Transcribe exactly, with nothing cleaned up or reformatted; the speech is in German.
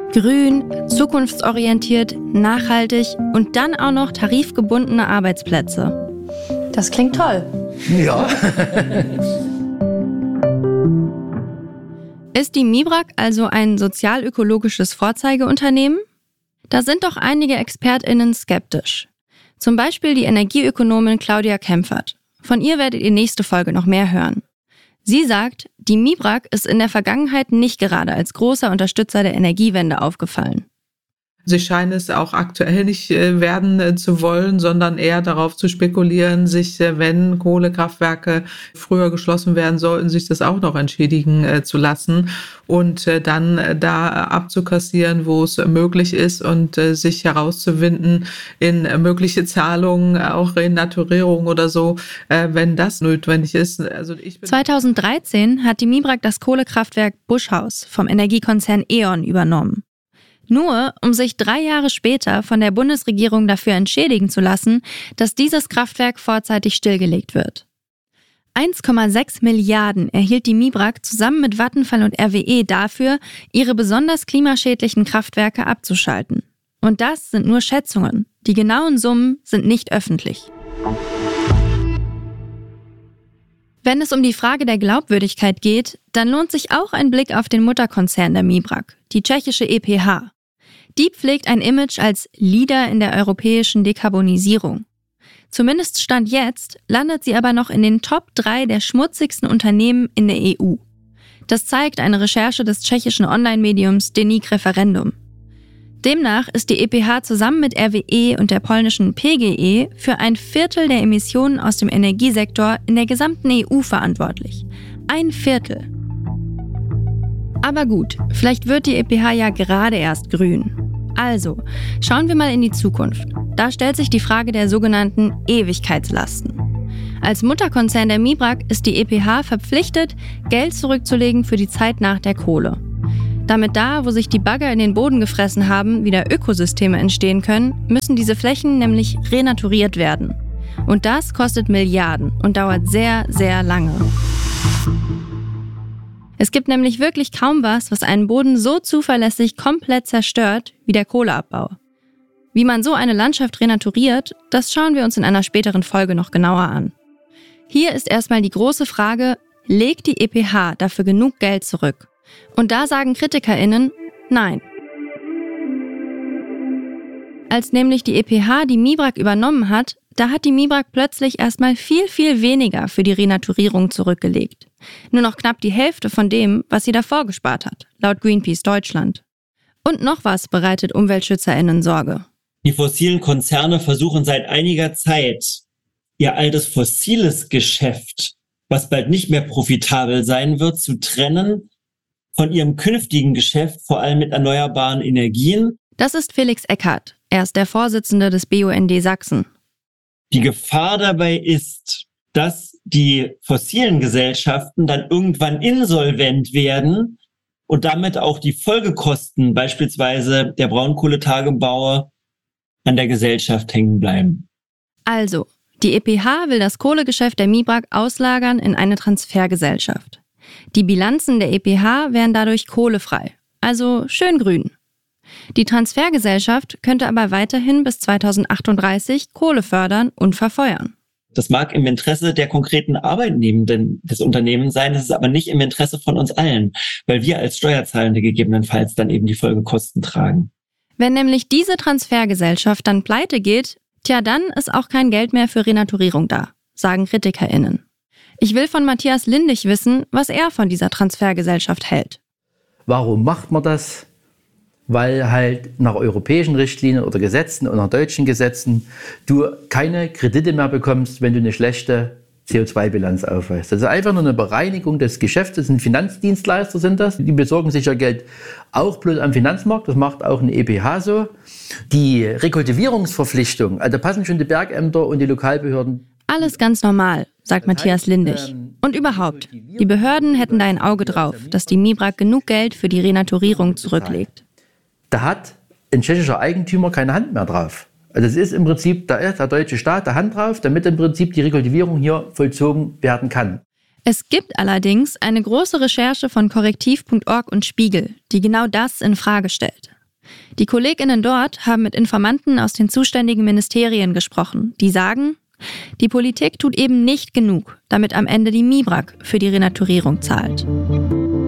Grün, zukunftsorientiert, nachhaltig und dann auch noch tarifgebundene Arbeitsplätze. Das klingt toll. Ja. Ist die Mibrak also ein sozial-ökologisches Vorzeigeunternehmen? Da sind doch einige ExpertInnen skeptisch. Zum Beispiel die Energieökonomin Claudia Kempfert. Von ihr werdet ihr nächste Folge noch mehr hören. Sie sagt, die Mibrak ist in der Vergangenheit nicht gerade als großer Unterstützer der Energiewende aufgefallen. Sie scheinen es auch aktuell nicht werden zu wollen, sondern eher darauf zu spekulieren, sich, wenn Kohlekraftwerke früher geschlossen werden sollten, sich das auch noch entschädigen zu lassen und dann da abzukassieren, wo es möglich ist und sich herauszuwinden in mögliche Zahlungen, auch Renaturierung oder so, wenn das notwendig ist. Also ich bin zweitausenddreizehn hat die Mibrak das Kohlekraftwerk Buschhaus vom Energiekonzern E.ON übernommen. Nur, um sich drei Jahre später von der Bundesregierung dafür entschädigen zu lassen, dass dieses Kraftwerk vorzeitig stillgelegt wird. eins Komma sechs Milliarden erhielt die Mibrak zusammen mit Vattenfall und R W E dafür, ihre besonders klimaschädlichen Kraftwerke abzuschalten. Und das sind nur Schätzungen. Die genauen Summen sind nicht öffentlich. Wenn es um die Frage der Glaubwürdigkeit geht, dann lohnt sich auch ein Blick auf den Mutterkonzern der Mibrak, die tschechische E P H. Die pflegt ein Image als Leader in der europäischen Dekarbonisierung. Zumindest Stand jetzt landet sie aber noch in den Top drei der schmutzigsten Unternehmen in der E U. Das zeigt eine Recherche des tschechischen Online-Mediums Deník Referendum. Demnach ist die E P H zusammen mit R W E und der polnischen P G E für ein Viertel der Emissionen aus dem Energiesektor in der gesamten E U verantwortlich. Ein Viertel. Aber gut, vielleicht wird die E P H ja gerade erst grün. Also, schauen wir mal in die Zukunft. Da stellt sich die Frage der sogenannten Ewigkeitslasten. Als Mutterkonzern der Mibrak ist die E P H verpflichtet, Geld zurückzulegen für die Zeit nach der Kohle. Damit da, wo sich die Bagger in den Boden gefressen haben, wieder Ökosysteme entstehen können, müssen diese Flächen nämlich renaturiert werden. Und das kostet Milliarden und dauert sehr, sehr lange. Es gibt nämlich wirklich kaum was, was einen Boden so zuverlässig komplett zerstört wie der Kohleabbau. Wie man so eine Landschaft renaturiert, das schauen wir uns in einer späteren Folge noch genauer an. Hier ist erstmal die große Frage, legt die E P H dafür genug Geld zurück? Und da sagen KritikerInnen, nein. Als nämlich die E P H die Mibrak übernommen hat, da hat die Mibrak plötzlich erstmal viel, viel weniger für die Renaturierung zurückgelegt. Nur noch knapp die Hälfte von dem, was sie davor gespart hat, laut Greenpeace Deutschland. Und noch was bereitet UmweltschützerInnen Sorge. Die fossilen Konzerne versuchen seit einiger Zeit, ihr altes fossiles Geschäft, was bald nicht mehr profitabel sein wird, zu trennen von ihrem künftigen Geschäft, vor allem mit erneuerbaren Energien. Das ist Felix Eckhardt. Er ist der Vorsitzende des B U N D Sachsen. Die Gefahr dabei ist, dass die fossilen Gesellschaften dann irgendwann insolvent werden und damit auch die Folgekosten, beispielsweise der Braunkohletagebau, an der Gesellschaft hängen bleiben. Also, die E P H will das Kohlegeschäft der Mibrak auslagern in eine Transfergesellschaft. Die Bilanzen der E P H wären dadurch kohlefrei, also schön grün. Die Transfergesellschaft könnte aber weiterhin bis zweitausendachtunddreißig Kohle fördern und verfeuern. Das mag im Interesse der konkreten Arbeitnehmenden des Unternehmens sein, das ist aber nicht im Interesse von uns allen, weil wir als Steuerzahlende gegebenenfalls dann eben die Folgekosten tragen. Wenn nämlich diese Transfergesellschaft dann pleite geht, tja, dann ist auch kein Geld mehr für Renaturierung da, sagen KritikerInnen. Ich will von Matthias Lindig wissen, was er von dieser Transfergesellschaft hält. Warum macht man das? Weil halt nach europäischen Richtlinien oder Gesetzen oder nach deutschen Gesetzen du keine Kredite mehr bekommst, wenn du eine schlechte C O zwei Bilanz aufweist. Das ist einfach nur eine Bereinigung des Geschäfts. Das sind Finanzdienstleister, sind das. Die besorgen sich ja Geld auch bloß am Finanzmarkt. Das macht auch eine E P H so. Die Rekultivierungsverpflichtung, also da passen schon die Bergämter und die Lokalbehörden. Alles ganz normal, sagt Matthias Lindig. Und überhaupt, die Behörden hätten da ein Auge drauf, dass die Mibrak genug Geld für die Renaturierung zurücklegt. Da hat ein tschechischer Eigentümer keine Hand mehr drauf. Also es ist im Prinzip, da ist der deutsche Staat der Hand drauf, damit im Prinzip die Rekultivierung hier vollzogen werden kann. Es gibt allerdings eine große Recherche von korrektiv punkt org und Spiegel, die genau das in Frage stellt. Die KollegInnen dort haben mit Informanten aus den zuständigen Ministerien gesprochen, die sagen, die Politik tut eben nicht genug, damit am Ende die MIBRAG für die Renaturierung zahlt.